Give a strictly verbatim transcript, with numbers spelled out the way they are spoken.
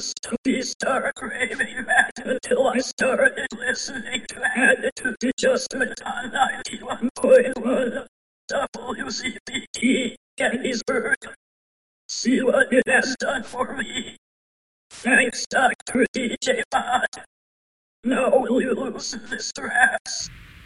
used to be start craving that until I started listening to Attitude Adjustment on ninety-one point one W C B T Gettysburg. See what it has done for me. Thanks, Doctor D J Bot. Now will you loosen this stress?